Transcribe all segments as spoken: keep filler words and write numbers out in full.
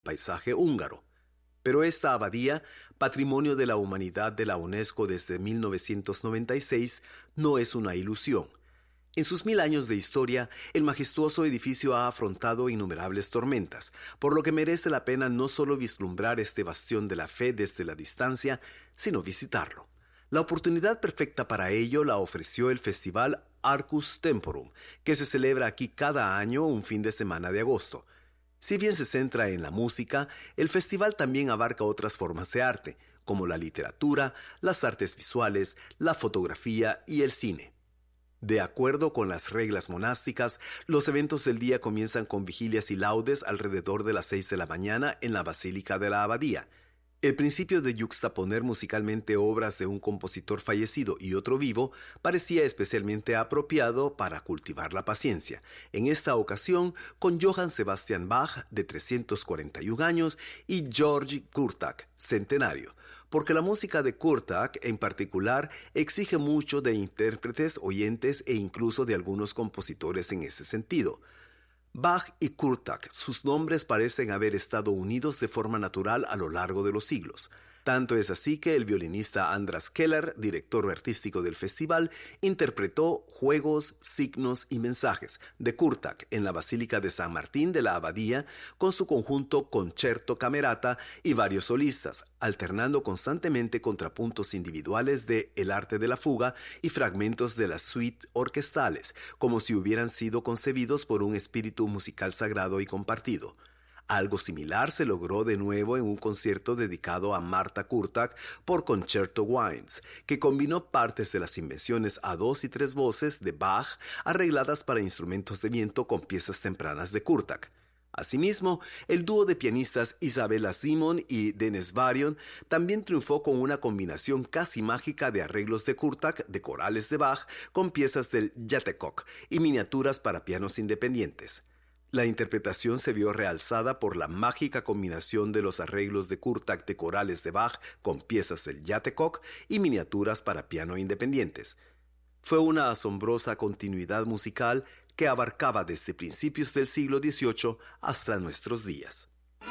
paisaje húngaro. Pero esta abadía, Patrimonio de la Humanidad de la UNESCO desde mil novecientos noventa y seis, no es una ilusión. En sus mil años de historia, el majestuoso edificio ha afrontado innumerables tormentas, por lo que merece la pena no solo vislumbrar este bastión de la fe desde la distancia, sino visitarlo. La oportunidad perfecta para ello la ofreció el festival Arcus Temporum, que se celebra aquí cada año un fin de semana de agosto. Si bien se centra en la música, el festival también abarca otras formas de arte, como la literatura, las artes visuales, la fotografía y el cine. De acuerdo con las reglas monásticas, los eventos del día comienzan con vigilias y laudes alrededor de las seis de la mañana en la Basílica de la Abadía. El principio de yuxtaponer musicalmente obras de un compositor fallecido y otro vivo parecía especialmente apropiado para cultivar la paciencia, en esta ocasión con Johann Sebastian Bach, de trescientos cuarenta y un años, y Georgi Kurtak, centenario, porque la música de Kurtak en particular exige mucho de intérpretes, oyentes e incluso de algunos compositores en ese sentido. Bach y Kurtak, sus nombres parecen haber estado unidos de forma natural a lo largo de los siglos. Tanto es así que el violinista Andras Keller, director artístico del festival, interpretó Juegos, Signos y Mensajes de Kurtak en la Basílica de San Martín de la Abadía con su conjunto Concerto Camerata y varios solistas, alternando constantemente contrapuntos individuales de El arte de la fuga y fragmentos de las suites orquestales, como si hubieran sido concebidos por un espíritu musical sagrado y compartido. Algo similar se logró de nuevo en un concierto dedicado a Marta Kurtak por Concerto Winds, que combinó partes de las invenciones a dos y tres voces de Bach arregladas para instrumentos de viento con piezas tempranas de Kurtak. Asimismo, el dúo de pianistas Isabella Simon y Denis Varion también triunfó con una combinación casi mágica de arreglos de Kurtak, de corales de Bach, con piezas del Játékok y miniaturas para pianos independientes. La interpretación se vio realzada por la mágica combinación de los arreglos de Kurtak de corales de Bach con piezas del Játékok y miniaturas para piano independientes. Fue una asombrosa continuidad musical que abarcaba desde principios del siglo dieciocho hasta nuestros días.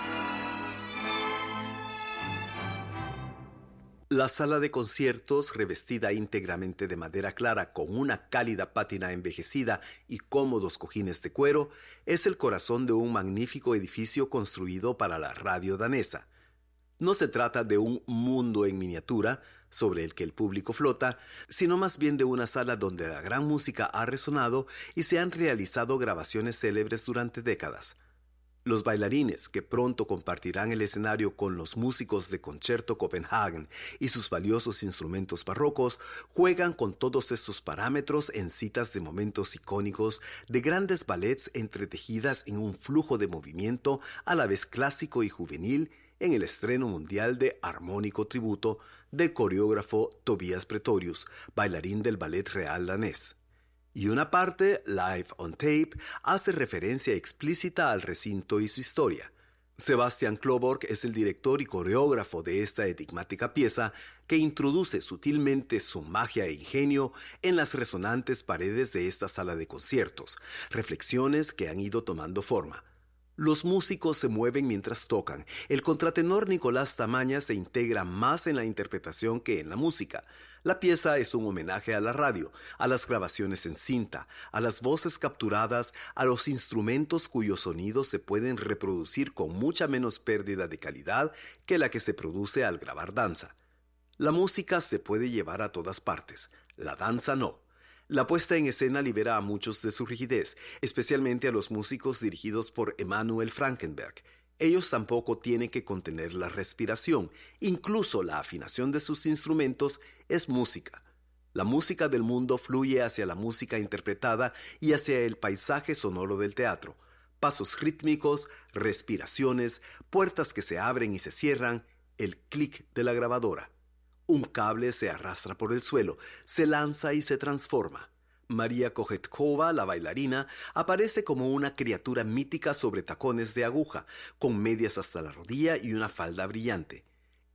La sala de conciertos, revestida íntegramente de madera clara con una cálida pátina envejecida y cómodos cojines de cuero, es el corazón de un magnífico edificio construido para la radio danesa. No se trata de un mundo en miniatura sobre el que el público flota, sino más bien de una sala donde la gran música ha resonado y se han realizado grabaciones célebres durante décadas. Los bailarines, que pronto compartirán el escenario con los músicos de Concerto Copenhagen y sus valiosos instrumentos barrocos, juegan con todos estos parámetros en citas de momentos icónicos de grandes ballets entretejidas en un flujo de movimiento a la vez clásico y juvenil en el estreno mundial de Armónico Tributo del coreógrafo Tobias Pretorius, bailarín del Ballet Real danés. Y una parte, Live on Tape, hace referencia explícita al recinto y su historia. Sebastian Kloborg es el director y coreógrafo de esta enigmática pieza que introduce sutilmente su magia e ingenio en las resonantes paredes de esta sala de conciertos, reflexiones que han ido tomando forma. Los músicos se mueven mientras tocan. El contratenor Nicolás Tamaña se integra más en la interpretación que en la música. La pieza es un homenaje a la radio, a las grabaciones en cinta, a las voces capturadas, a los instrumentos cuyos sonidos se pueden reproducir con mucha menos pérdida de calidad que la que se produce al grabar danza. La música se puede llevar a todas partes, la danza no. La puesta en escena libera a muchos de su rigidez, especialmente a los músicos dirigidos por Emanuel Frankenberg. Ellos tampoco tienen que contener la respiración, incluso la afinación de sus instrumentos es música. La música del mundo fluye hacia la música interpretada y hacia el paisaje sonoro del teatro. Pasos rítmicos, respiraciones, puertas que se abren y se cierran, el clic de la grabadora. Un cable se arrastra por el suelo, se lanza y se transforma. María Kochetkova, la bailarina, aparece como una criatura mítica sobre tacones de aguja, con medias hasta la rodilla y una falda brillante.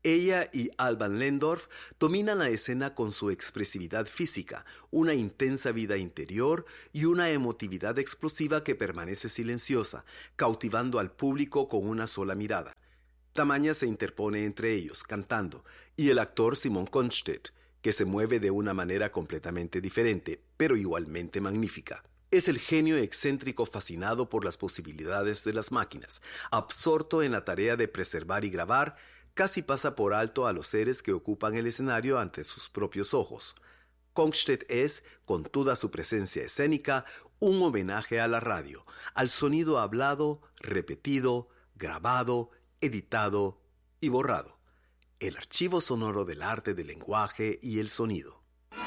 Ella y Alban Lendorf dominan la escena con su expresividad física, una intensa vida interior y una emotividad explosiva que permanece silenciosa, cautivando al público con una sola mirada. Tamaña se interpone entre ellos, cantando, y el actor Simon Konstedt, que se mueve de una manera completamente diferente, pero igualmente magnífica. Es el genio excéntrico fascinado por las posibilidades de las máquinas, absorto en la tarea de preservar y grabar. Casi pasa por alto a los seres que ocupan el escenario ante sus propios ojos. Konstedt es, con toda su presencia escénica, un homenaje a la radio, al sonido hablado, repetido, grabado, editado y borrado. El archivo sonoro del arte del lenguaje y el sonido.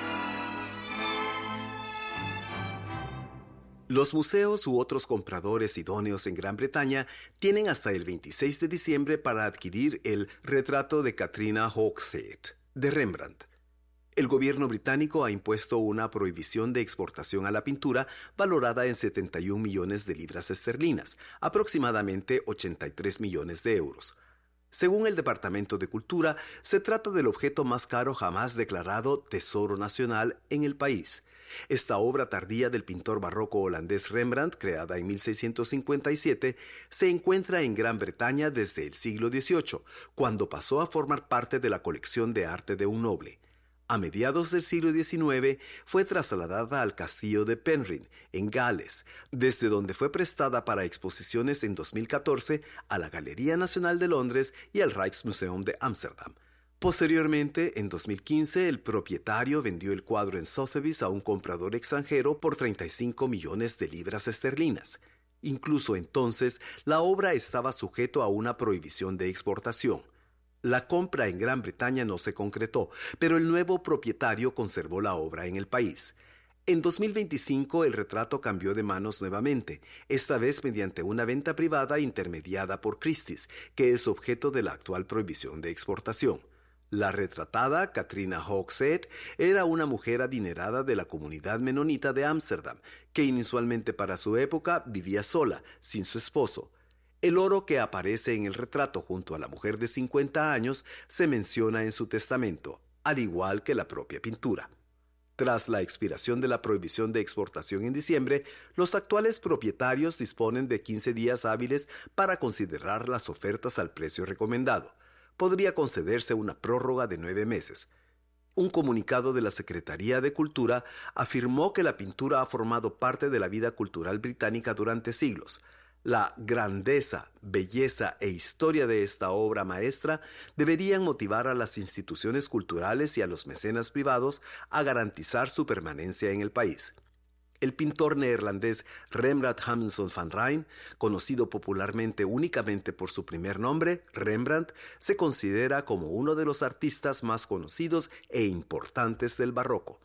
Los museos u otros compradores idóneos en Gran Bretaña tienen hasta el veintiséis de diciembre para adquirir el retrato de Katrina Hogshead de Rembrandt. El gobierno británico ha impuesto una prohibición de exportación a la pintura valorada en setenta y un millones de libras esterlinas, aproximadamente ochenta y tres millones de euros. Según el Departamento de Cultura, se trata del objeto más caro jamás declarado Tesoro Nacional en el país. Esta obra tardía del pintor barroco holandés Rembrandt, creada en mil seiscientos cincuenta y siete, se encuentra en Gran Bretaña desde el siglo dieciocho, cuando pasó a formar parte de la colección de arte de un noble. A mediados del siglo diecinueve fue trasladada al castillo de Penrhyn, en Gales, desde donde fue prestada para exposiciones en dos mil catorce a la Galería Nacional de Londres y al Rijksmuseum de Ámsterdam. Posteriormente, en dos mil quince, el propietario vendió el cuadro en Sotheby's a un comprador extranjero por treinta y cinco millones de libras esterlinas. Incluso entonces, la obra estaba sujeto a una prohibición de exportación. La compra en Gran Bretaña no se concretó, pero el nuevo propietario conservó la obra en el país. En dos mil veinticinco el retrato cambió de manos nuevamente, esta vez mediante una venta privada intermediada por Christie's, que es objeto de la actual prohibición de exportación. La retratada, Katrina Hogshead, era una mujer adinerada de la comunidad menonita de Ámsterdam, que inusualmente para su época vivía sola, sin su esposo. El oro que aparece en el retrato junto a la mujer de cincuenta años se menciona en su testamento, al igual que la propia pintura. Tras la expiración de la prohibición de exportación en diciembre, los actuales propietarios disponen de quince días hábiles para considerar las ofertas al precio recomendado. Podría concederse una prórroga de nueve meses. Un comunicado de la Secretaría de Cultura afirmó que la pintura ha formado parte de la vida cultural británica durante siglos. La grandeza, belleza e historia de esta obra maestra deberían motivar a las instituciones culturales y a los mecenas privados a garantizar su permanencia en el país. El pintor neerlandés Rembrandt Hamilton van Rijn, conocido popularmente únicamente por su primer nombre, Rembrandt, se considera como uno de los artistas más conocidos e importantes del barroco.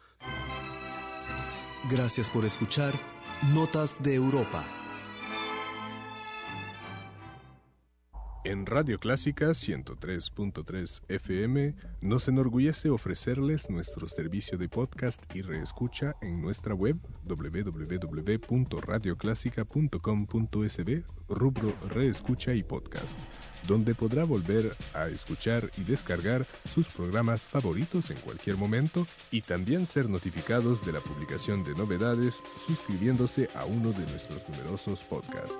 Gracias por escuchar Notas de Europa. En Radio Clásica ciento tres punto tres F M nos enorgullece ofrecerles nuestro servicio de podcast y reescucha en nuestra web doble u doble u doble u punto radio clásica punto com punto es be, rubro Reescucha y Podcast, donde podrá volver a escuchar y descargar sus programas favoritos en cualquier momento y también ser notificados de la publicación de novedades suscribiéndose a uno de nuestros numerosos podcasts.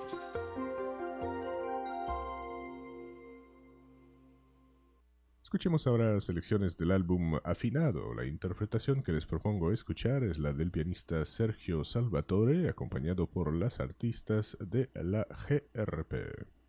Escuchemos ahora selecciones del álbum Afinado. La interpretación que les propongo escuchar es la del pianista Sergio Salvatore, acompañado por las artistas de la G R P.